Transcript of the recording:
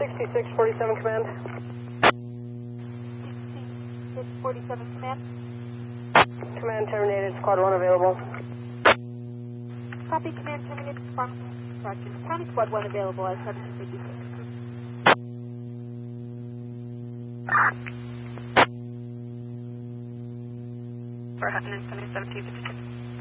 6647 command. 6647 command. Command terminated, squad 1 available. Copy, command terminated, County squad 1 available at 756. For 177 256.